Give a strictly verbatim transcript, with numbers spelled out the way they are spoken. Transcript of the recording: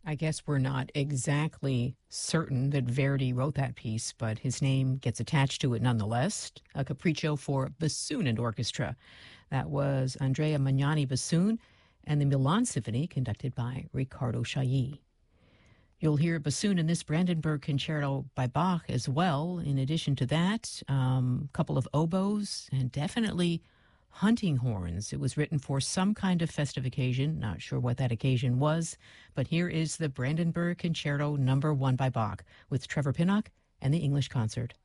I guess we're not exactly certain that Verdi wrote that piece, but his name gets attached to it nonetheless. A capriccio for bassoon and orchestra. That was Andrea Magnani bassoon and the Milan Symphony conducted by Riccardo Chailly. You'll hear bassoon in this Brandenburg Concerto by Bach as well. In addition to that, a um, couple of oboes and definitely hunting horns. It was written for some kind of festive occasion. Not sure what that occasion was, but here is the Brandenburg Concerto number one by Bach with Trevor Pinnock and the English Concert.